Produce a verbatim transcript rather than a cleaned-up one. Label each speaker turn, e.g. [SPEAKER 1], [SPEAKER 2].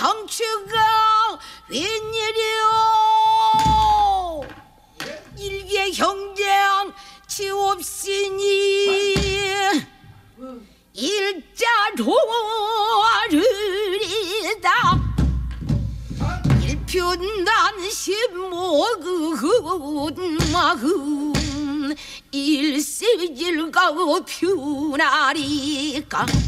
[SPEAKER 1] 정치가 웬일이오. 일개 경쟁 지옵시니 일자로리다. 일편단심모금 일세질가 퓨나리까.